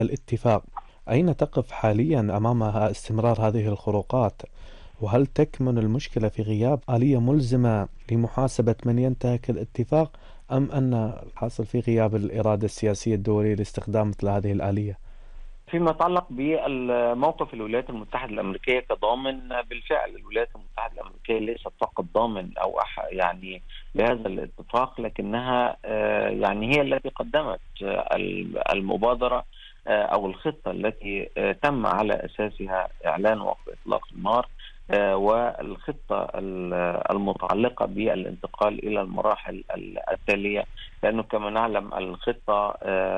الاتفاق. أين تقف حاليا أمام استمرار هذه الخروقات؟ وهل تكمن المشكلة في غياب آلية ملزمة لمحاسبة من ينتهك الاتفاق، أم أن حاصل في غياب الإرادة السياسية الدولية لاستخدام مثل هذه الآلية؟ فيما يتعلق بموقف الولايات المتحدة الأمريكية كضامن، بالفعل الولايات المتحدة الأمريكية ليست فقط ضامن أو يعني لهذا الاتفاق، لكنها يعني هي التي قدمت المبادرة أو الخطة التي تم على أساسها إعلان وقف إطلاق النار، والخطة المتعلقة بالانتقال إلى المراحل التالية، لأنه كما نعلم الخطة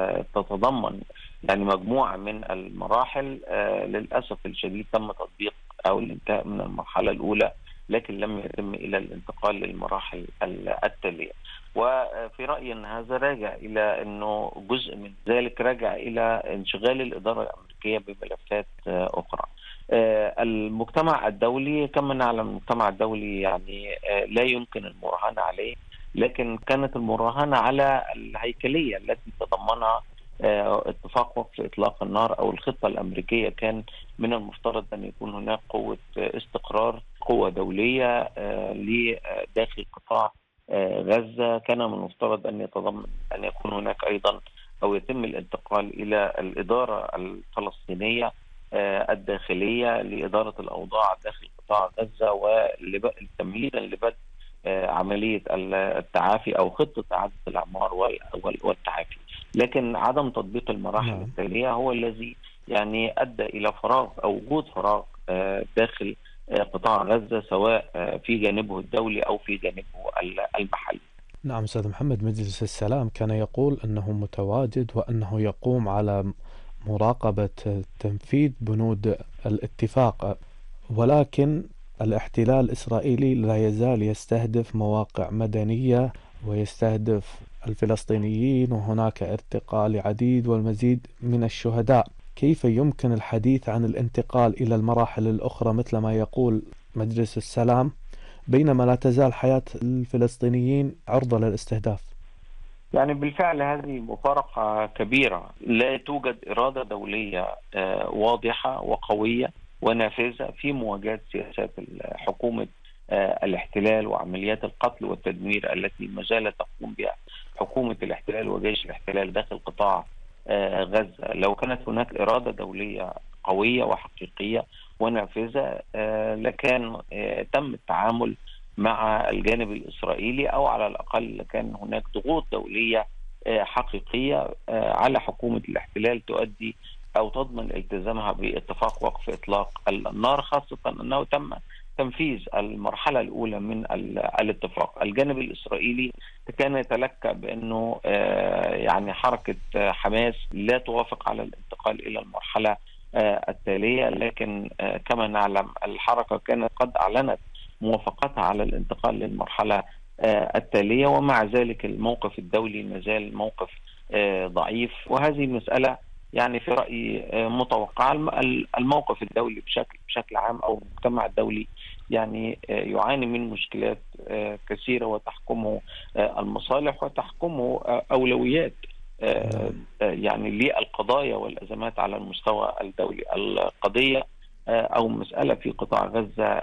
تتضمن يعني مجموعة من المراحل. للأسف الشديد تم تطبيق أو الانتهاء من المرحلة الأولى، لكن لم يتم إلى الانتقال للمراحل التالية. وفي رأيي أن هذا راجع إلى أنه جزء من ذلك راجع إلى انشغال الإدارة الأمريكية بملفات أخرى. المجتمع الدولي كما نعلم المجتمع الدولي يعني لا يمكن المراهنة عليه، لكن كانت المراهنة على الهيكلية التي تضمنها اتفاق وقف إطلاق النار أو الخطة الأمريكية. كان من المفترض أن يكون هناك قوة استقرار، قوة دولية لداخل قطاع غزة. كان من المفترض أن يتضمن أن يكون هناك أيضا أو يتم الانتقال إلى الإدارة الفلسطينية الداخلية لإدارة الأوضاع داخل قطاع غزة وتمهيدا لبدء عملية التعافي أو خطة إعادة الأعمار والتعافي. لكن عدم تطبيق المراحل التالية هو الذي يعني أدى إلى فراغ أو وجود فراغ داخل قطاع غزة، سواء في جانبه الدولي أو في جانبه المحلي. نعم أستاذ محمد، مجلس السلام كان يقول أنه متواجد وأنه يقوم على مراقبة تنفيذ بنود الاتفاق، ولكن الاحتلال الإسرائيلي لا يزال يستهدف مواقع مدنية ويستهدف الفلسطينيين، وهناك ارتقاء لعديد والمزيد من الشهداء. كيف يمكن الحديث عن الانتقال إلى المراحل الأخرى مثل ما يقول مجلس السلام بينما لا تزال حياة الفلسطينيين عرضة للاستهداف؟ يعني بالفعل هذه مفارقة كبيرة، لا توجد إرادة دولية واضحة وقوية ونافذة في مواجهة سياسات حكومة الاحتلال وعمليات القتل والتدمير التي ما زالت تقوم بها حكومة الاحتلال وجيش الاحتلال داخل قطاع غزة. لو كانت هناك إرادة دولية قوية وحقيقية ونافذة لكان تم التعامل مع الجانب الإسرائيلي، أو على الأقل كان هناك ضغوط دولية حقيقية على حكومة الاحتلال تؤدي أو تضمن التزامها باتفاق وقف إطلاق النار، خاصة أنه تم تنفيذ المرحلة الأولى من الاتفاق. الجانب الإسرائيلي كان يتلكأ بأنه يعني حركة حماس لا توافق على الانتقال إلى المرحلة التالية، لكن كما نعلم الحركة كانت قد أعلنت موافقتها على الانتقال للمرحلة التالية، ومع ذلك الموقف الدولي ما زال موقف ضعيف. وهذه مسألة يعني في رأيي متوقع. الموقف الدولي بشكل عام أو المجتمع الدولي يعني يعاني من مشكلات كثيرة، وتحكمه المصالح وتحكمه أولويات يعني للقضايا والأزمات على المستوى الدولي. القضية أو مسألة في قطاع غزة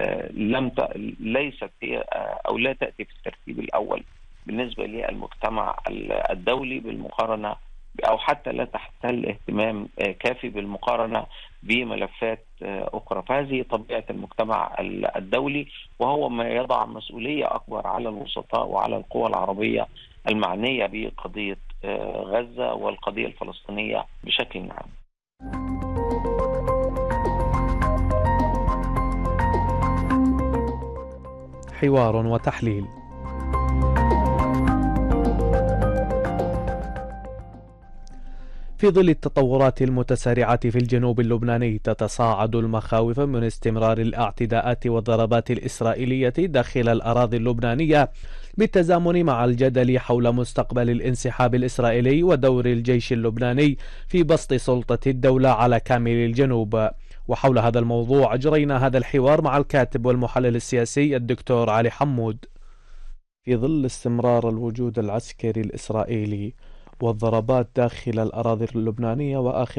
ليست هي أو لا تأتي في الترتيب الأول بالنسبة للمجتمع الدولي بالمقارنة، أو حتى لا تحتل اهتمام كافي بالمقارنة بملفات أخرى. فهذه طبيعة المجتمع الدولي، وهو ما يضع مسؤولية أكبر على الوسطاء وعلى القوى العربية المعنية بقضية غزة والقضية الفلسطينية بشكل عام. حوار وتحليل. في ظل التطورات المتسارعة في الجنوب اللبناني، تتصاعد المخاوف من استمرار الاعتداءات والضربات الإسرائيلية داخل الأراضي اللبنانية، بالتزامن مع الجدل حول مستقبل الانسحاب الإسرائيلي ودور الجيش اللبناني في بسط سلطة الدولة على كامل الجنوب. وحول هذا الموضوع أجرينا هذا الحوار مع الكاتب والمحلل السياسي الدكتور علي حمود. في ظل استمرار الوجود العسكري الإسرائيلي والضربات داخل الأراضي اللبنانية وآخر